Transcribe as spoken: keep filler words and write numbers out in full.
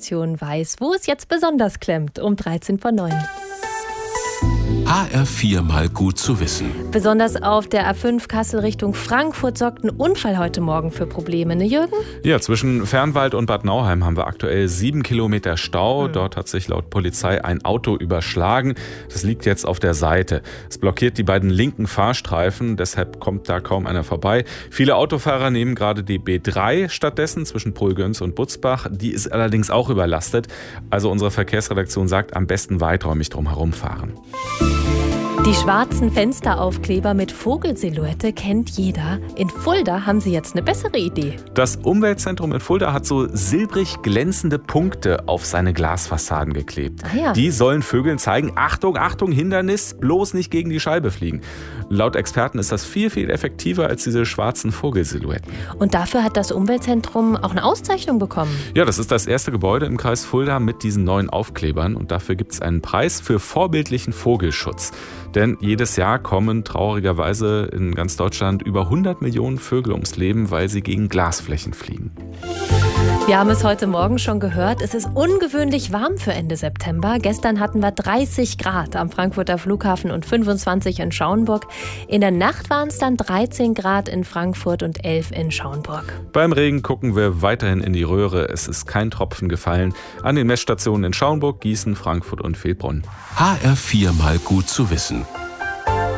Verkehrsredaktion weiß, wo es jetzt besonders klemmt, um dreizehn vor neun. H R vier mal gut zu wissen. Besonders auf der A fünf Kassel Richtung Frankfurt sorgt ein Unfall heute Morgen für Probleme, ne Jürgen? Ja, zwischen Fernwald und Bad Nauheim haben wir aktuell sieben Kilometer Stau. Mhm. Dort hat sich laut Polizei ein Auto überschlagen. Das liegt jetzt auf der Seite. Es blockiert die beiden linken Fahrstreifen, deshalb kommt da kaum einer vorbei. Viele Autofahrer nehmen gerade die B drei stattdessen zwischen Pulgöns und Butzbach. Die ist allerdings auch überlastet. Also unsere Verkehrsredaktion sagt, am besten weiträumig drum herum fahren. Die schwarzen Fensteraufkleber mit Vogelsilhouette kennt jeder. In Fulda haben sie jetzt eine bessere Idee. Das Umweltzentrum in Fulda hat so silbrig glänzende Punkte auf seine Glasfassaden geklebt. Ah ja. Die sollen Vögeln zeigen, Achtung, Achtung, Hindernis, bloß nicht gegen die Scheibe fliegen. Laut Experten ist das viel, viel effektiver als diese schwarzen Vogelsilhouetten. Und dafür hat das Umweltzentrum auch eine Auszeichnung bekommen. Ja, das ist das erste Gebäude im Kreis Fulda mit diesen neuen Aufklebern. Und dafür gibt es einen Preis für vorbildlichen Vogelschutz. Denn jedes Jahr kommen traurigerweise in ganz Deutschland über hundert Millionen Vögel ums Leben, weil sie gegen Glasflächen fliegen. Wir haben es heute Morgen schon gehört, es ist ungewöhnlich warm für Ende September. Gestern hatten wir dreißig Grad am Frankfurter Flughafen und fünfundzwanzig in Schauenburg. In der Nacht waren es dann dreizehn Grad in Frankfurt und elf in Schauenburg. Beim Regen gucken wir weiterhin in die Röhre. Es ist kein Tropfen gefallen an den Messstationen in Schauenburg, Gießen, Frankfurt und Vilbronn. H R vier mal gut zu wissen.